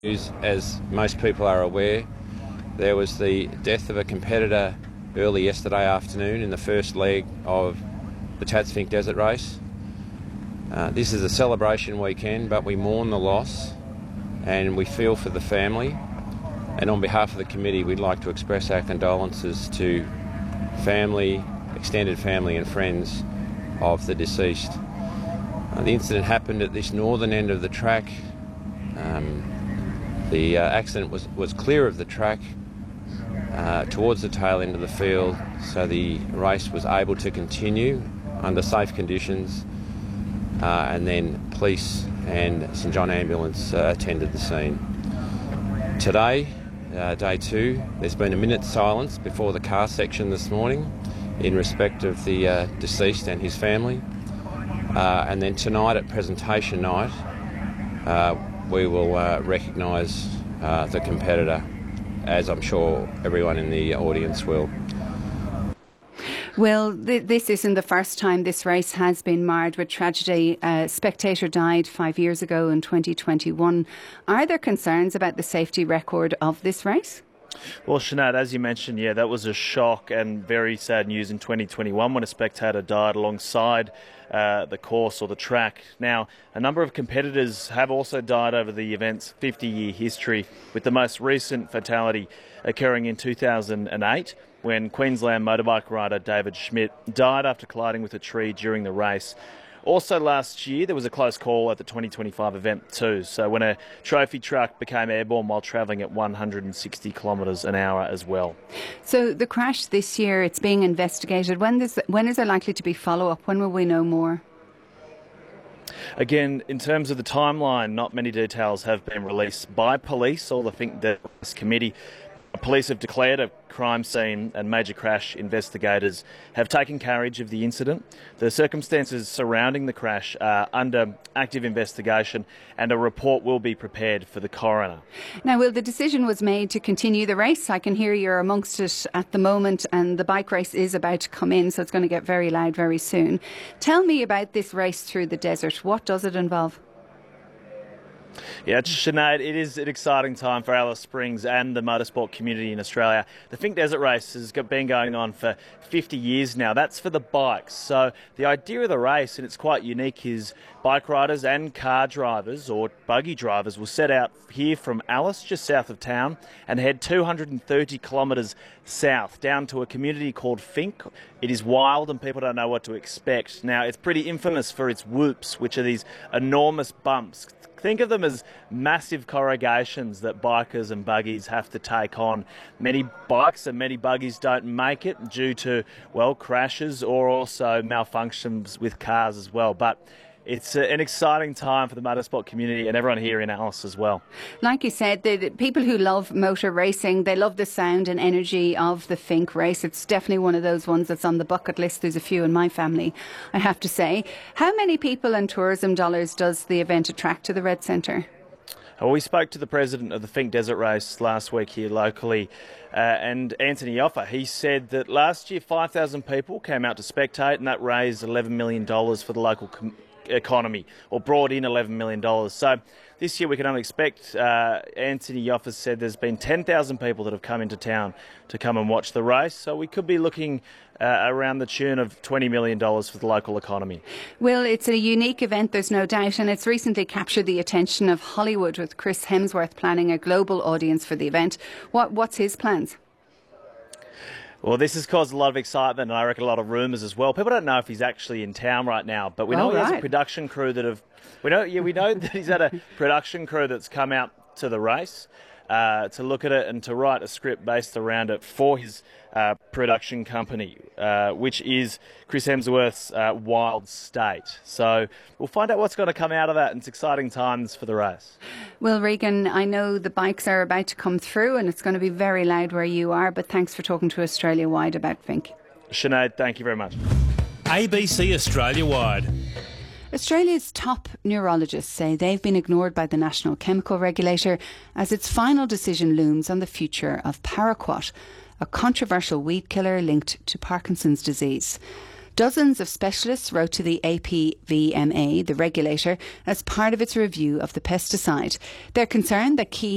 As most people are aware, there was the death of a competitor early yesterday afternoon in the first leg of the Tats Finke Desert Race. This is a celebration weekend, but we mourn the loss and we feel for the family. And on behalf of the committee, we'd like to express our condolences to family, extended family and friends of the deceased. The incident happened at this northern end of the track. The accident was clear of the track towards the tail end of the field, so the race was able to continue under safe conditions, and then police and St John Ambulance attended the scene. Today, day two, there's been a minute's silence before the car section this morning in respect of the deceased and his family, and then tonight at presentation night we will recognise the competitor, as I'm sure everyone in the audience will. Well, this isn't the first time this race has been marred with tragedy. A spectator died 5 years ago in 2021. Are there concerns about the safety record of this race? Well, Sinead, as you mentioned, that was a shock and very sad news in 2021 when a spectator died alongside the course or the track. Now, a number of competitors have also died over the event's 50-year history, with the most recent fatality occurring in 2008 when Queensland motorbike rider David Schmidt died after colliding with a tree during the race. Also last year, there was a close call at the 2025 event too, so when a trophy truck became airborne while travelling at 160 kilometres an hour as well. So the crash this year, it's being investigated. When is there likely to be follow-up? When will we know more? Again, in terms of the timeline, not many details have been released by police or the Finke Desert Race Committee. Police have declared a crime scene and major crash investigators have taken carriage of the incident. The circumstances surrounding the crash are under active investigation and a report will be prepared for the coroner. Now, Will, the decision was made to continue the race. I can hear you're amongst it at the moment and the bike race is about to come in, so it's going to get very loud very soon. Tell me about this race through the desert. What does it involve? Sinead, it is an exciting time for Alice Springs and the motorsport community in Australia. The Finke Desert Race has been going on for 50 years now. That's for the bikes. So the idea of the race, and it's quite unique, is bike riders and car drivers or buggy drivers will set out here from Alice, just south of town, and head 230 kilometres south down to a community called Finke. It is wild and people don't know what to expect. Now, it's pretty infamous for its whoops, which are these enormous bumps. Think of them as massive corrugations that bikers and buggies have to take on. Many bikes and many buggies don't make it due to, crashes or also malfunctions with cars as well. But it's an exciting time for the motorsport community and everyone here in Alice as well. Like you said, the people who love motor racing, they love the sound and energy of the Finke race. It's definitely one of those ones that's on the bucket list. There's a few in my family, I have to say. How many people and tourism dollars does the event attract to the Red Centre? Well, we spoke to the president of the Finke Desert Race last week here locally, and Anthony Yoffa. He said that last year 5,000 people came out to spectate and that raised $11 million for the local economy, or brought in $11 million. So this year we can only expect, Anthony Yoffa said there's been 10,000 people that have come into town to come and watch the race. So we could be looking around the tune of $20 million for the local economy. Well, it's a unique event, there's no doubt, and it's recently captured the attention of Hollywood, with Chris Hemsworth planning a global audience for the event. What's his plans? Well, this has caused a lot of excitement and I reckon a lot of rumours as well. People don't know if he's actually in town right now, but we know he has a production crew that have... We know that he's had a production crew that's come out to the race to look at it and to write a script based around it for his production company, which is Chris Hemsworth's Wild State. So we'll find out what's going to come out of that, and it's exciting times for the race. Well, Regan, I know the bikes are about to come through and it's going to be very loud where you are, but thanks for talking to Australia Wide about Finke. Sinead, thank you very much. ABC Australia Wide. Australia's top neurologists say they've been ignored by the National Chemical Regulator as its final decision looms on the future of paraquat, a controversial weed killer linked to Parkinson's disease. Dozens of specialists wrote to the APVMA, the regulator, as part of its review of the pesticide. They're concerned that key